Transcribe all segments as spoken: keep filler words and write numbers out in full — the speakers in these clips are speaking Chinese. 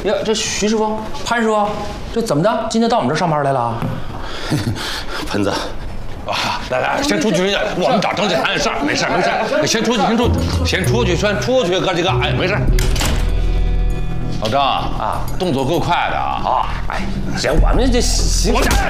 呀，这徐师傅、潘师傅，这怎么的？今天到我们这儿上班来了？ 盆子， 啊，来来，先出去，我们找张姐谈点事儿，没事没事，先出去，先出，先出去，先出去，哥几个，哎，没事。老张啊，动作够快的啊！ 啊，哎，行，我们这行。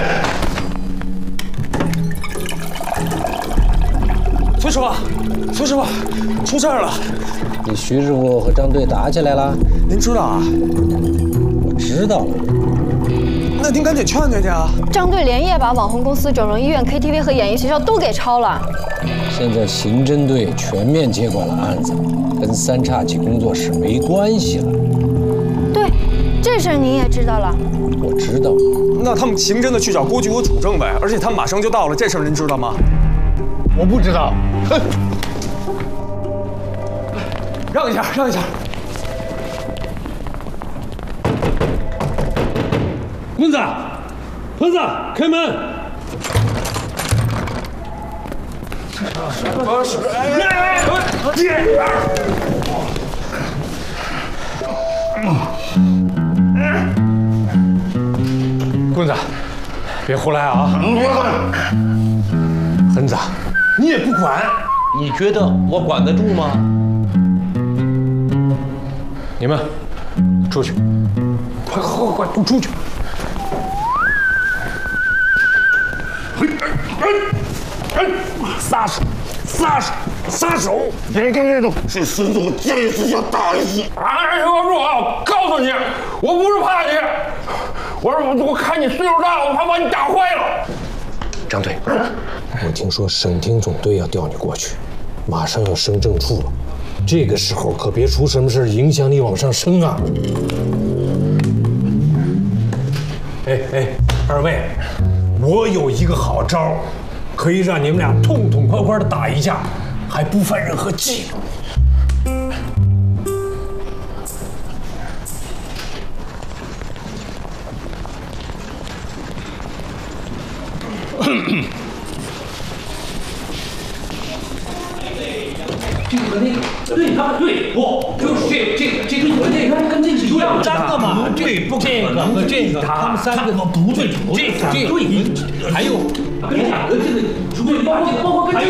崔师傅，崔师傅，出事儿了！ 你徐师傅和张队打起来了？ 您知道啊？ 我知道了。 那您赶紧劝劝去啊！ 张队连夜把网红公司、整容医院、K T V 和演艺学校都给抄了。 现在刑侦队全面接管了案子，跟三叉戟工作室没关系了。 对，这事儿您也知道了。 我知道。 那他们刑侦的去找郭局和主政呗，而且他们马上就到了，这事儿您知道吗？ 我不知道。哼， 让一下，让一下。 盆子，盆子，开门！ 不是，哎， 棍子，别胡来啊！盆子，你也不管， 你觉得我管得住吗？ 你们出去，快快快，都出去！撒手，撒手，撒手！别别别动！ 这孙子我见一次就打一次。 哎，我说我告诉你，我不是怕你，我说我我看你岁数大了，我怕把你打坏了。 张队，我听说省厅总队要调你过去，马上要升正处了，这个时候可别出什么事影响你往上升啊！哎哎，二位，我有一个好招，可以让你们俩痛痛快快的打一架，还不犯任何忌讳。 这个和那个，对，他们对，不就是这这个这个和那个跟这是一样的， 三个嘛，对，不这个和这个，他们三个不对，这这对，还有跟两个这个，对，包括包括跟。